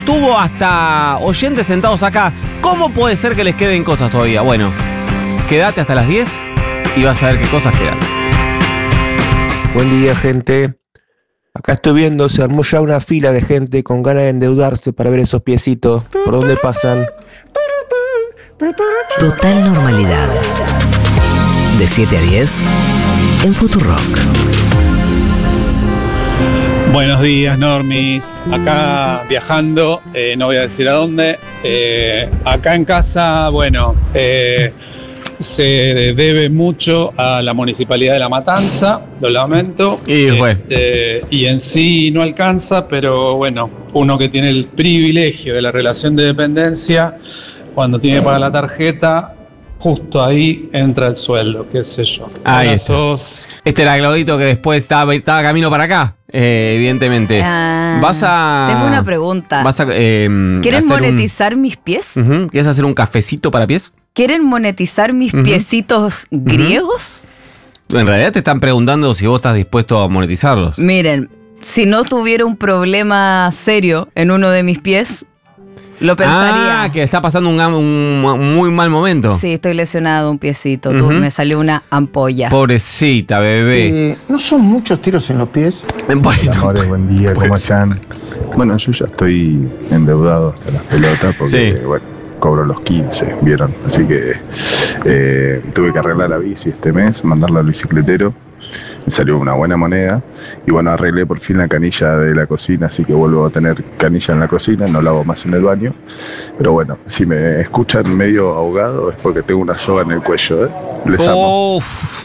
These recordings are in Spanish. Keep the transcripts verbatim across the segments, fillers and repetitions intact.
tuvo hasta oyentes sentados acá. ¿Cómo puede ser que les queden cosas todavía? Bueno, quédate hasta las diez y vas a ver qué cosas quedan. Buen día, gente. Acá estoy viendo, se armó ya una fila de gente con ganas de endeudarse para ver esos piecitos. ¿Por dónde pasan? Total normalidad. De siete a diez en Futurock. Buenos días, normis. Acá viajando, eh, no voy a decir a dónde. Eh, acá en casa, bueno, eh, se debe mucho a la Municipalidad de La Matanza, lo lamento. Y, este, y en sí no alcanza, pero bueno, uno que tiene el privilegio de la relación de dependencia, cuando tiene que pagar la tarjeta, justo ahí entra el sueldo, qué sé yo. Ahí Ahora está. sos... Este era Claudito que después estaba, estaba camino para acá, eh, evidentemente. Ah, Vas a... Tengo una pregunta. Vas a, eh, ¿Quieren hacer monetizar mis pies? Un, uh-huh, ¿Quieres hacer un cafecito para pies? ¿Quieren monetizar mis Uh-huh. piecitos Uh-huh. griegos? En realidad te están preguntando si vos estás dispuesto a monetizarlos. Miren, si no tuviera un problema serio en uno de mis pies, lo pensaría. Ah, que está pasando un, un muy mal momento. Sí, estoy lesionado un piecito. Uh-huh. Tú, me salió una ampolla. Pobrecita, bebé. Eh, ¿No son muchos tiros en los pies? Bueno, amores, buen día, ¿cómo pues, están? Bueno, yo ya estoy endeudado hasta las pelotas porque, sí. bueno, cobro los quince, ¿vieron? Así que eh, tuve que arreglar la bici este mes, mandarla al bicicletero. Me salió una buena moneda. Y bueno, arreglé por fin la canilla de la cocina, así que vuelvo a tener canilla en la cocina, no la hago más en el baño. Pero bueno, si me escuchan medio ahogado es porque tengo una soga en el cuello, ¿eh? Les amo. Uf.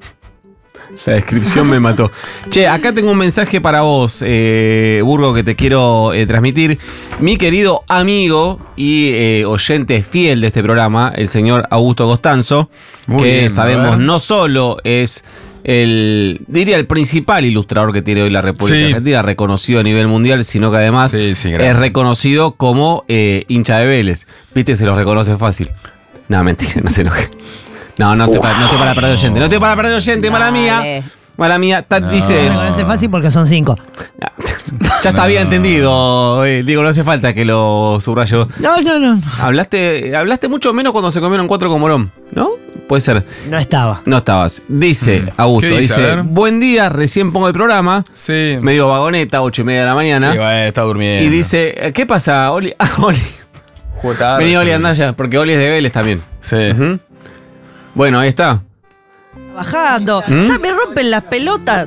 La descripción me mató. Che, acá tengo un mensaje para vos, eh, Burgo, que te quiero eh, transmitir. Mi querido amigo y eh, oyente fiel de este programa, el señor Augusto Costanzo, Muy que bien, sabemos no solo es el, diría, el principal ilustrador que tiene hoy la República Sí. Argentina, reconocido a nivel mundial, sino que además Sí, sí, es gracias. reconocido como eh, hincha de Vélez. Viste, se los reconoce fácil. No, mentira, no se enoje. No, no estoy, para, no estoy para perder oyente. No estoy para perder oyente, mala mía. Dale. Mala mía. Ta- No. Dice. Me parece fácil porque son cinco. Ya se había entendido. eh, digo, no hace falta que lo subrayo. No, no, no. Hablaste, hablaste mucho menos cuando se comieron cuatro con Morón, ¿no? Puede ser. No estaba. No estabas. Dice, Mm. Augusto, ¿Qué dice? dice, A ver. buen día, recién pongo el programa. Sí. Medio vagoneta, ocho y media de la mañana. Y bueno, está durmiendo. Y dice, ¿qué pasa, Oli? Ah, Oli. Jugó tarde, Vení, Oli, sí. andá ya, porque Oli es de Vélez también. Sí. Ujú. Bueno, ahí está. Bajando. ¿Mm? Ya me rompen las pelotas.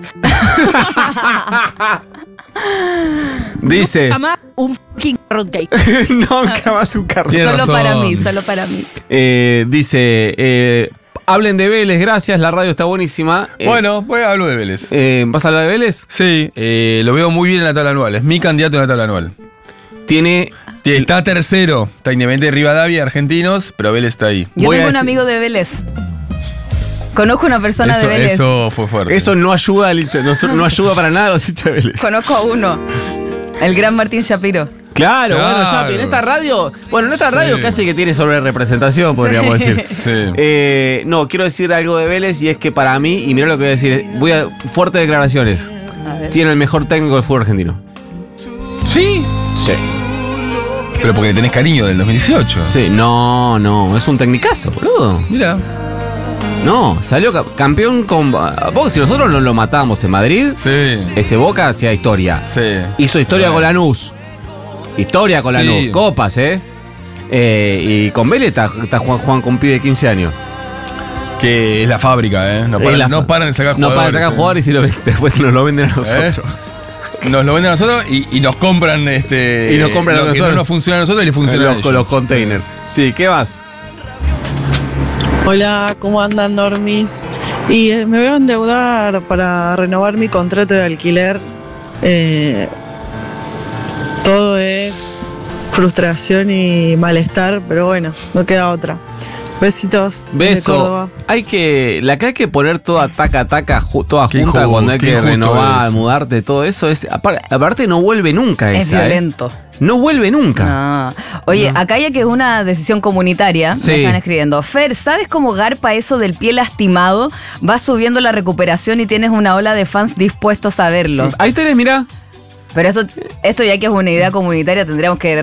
Dice, Nunca más un fucking carrot cake. nunca más un carro. Tiene Solo razón. para mí, solo para mí. Eh, dice, eh, hablen de Vélez, gracias, la radio está buenísima. Eh, Bueno, pues hablo de Vélez. eh, ¿vas a hablar de Vélez? Sí, eh, lo veo muy bien en la tabla anual. Es mi candidato en la tabla anual. Tiene... Tie- Está tercero. Está Independiente de Rivadavia, argentinos, pero Vélez está ahí. Yo Voy a tengo un decir- amigo de Vélez. Conozco una persona Eso, de Vélez. eso fue fuerte. Eso no ayuda al hincha, no, no ayuda para nada a los hinchas de Vélez. Conozco a uno. El gran Martín Shapiro. Claro, Claro. bueno, Chapi, en esta radio, bueno, en esta Sí. radio casi que tiene sobre representación, podríamos decir. Sí. Eh, no, quiero decir algo de Vélez y es que para mí, y mirá lo que voy a decir, voy a fuertes declaraciones. A ver. Tiene el mejor técnico del fútbol argentino. ¿Sí? Sí. Pero porque le tenés cariño del dos mil dieciocho. Sí, no, no, es un tecnicazo, boludo. Mira. No, salió ca- campeón con Boca. Si nosotros no lo matamos en Madrid, Sí. ese Boca hacía historia. Sí. Hizo historia Bueno. con Lanús. Historia con Sí. Lanús. Copas, ¿eh? Eh, y con Vélez está, está Juan, Juan con pibe de quince años. Que es la fábrica, ¿eh? No Es paran, la no fa- paran de sacar No jugadores. para sacar ¿eh? jugadores y lo ven- después nos lo venden a nosotros. Nos lo venden a nosotros y, y nos compran este. Y nos compran a lo que nosotros. no nos funciona a nosotros y le funciona a los, ellos. con los containers. Sí, ¿qué vas? Hola, ¿cómo andan, normis? Y eh, me voy a endeudar para renovar mi contrato de alquiler. Eh, todo es frustración y malestar, pero bueno, no queda otra. Besitos. desde Beso. Córdoba. Hay que. La que hay que poner toda taca taca, ju- toda Qué junta injusto, cuando hay qué que injusto renovar, es. mudarte, todo eso es. apar- Aparte, no vuelve nunca Es esa. ¿eh? violento. No vuelve nunca. No. Oye, acá ya que es una decisión comunitaria, Sí. me están escribiendo. Fer, ¿sabes cómo garpa eso del pie lastimado? Va subiendo la recuperación y tienes una ola de fans dispuestos a verlo. Ahí tenés, mirá. Pero esto, esto ya que es una idea comunitaria, tendríamos que